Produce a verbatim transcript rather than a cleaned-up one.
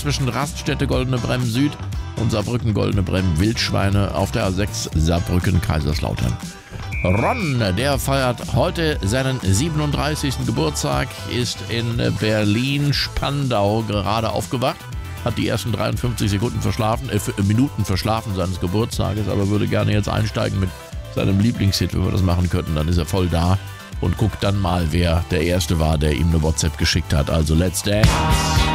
zwischen Raststätte Goldene Bremm Süd und Saarbrücken Goldene Bremm Wildschweine auf der A sechs Saarbrücken-Kaiserslautern. Ron, der feiert heute seinen siebenunddreißigsten Geburtstag, ist in Berlin-Spandau gerade aufgewacht, hat die ersten dreiundfünfzig Sekunden verschlafen, äh, Minuten verschlafen seines Geburtstages, aber würde gerne jetzt einsteigen mit seinem Lieblingshit. Wenn wir das machen könnten, dann ist er voll da und guckt dann mal, wer der Erste war, der ihm eine WhatsApp geschickt hat. Also Let's Dance.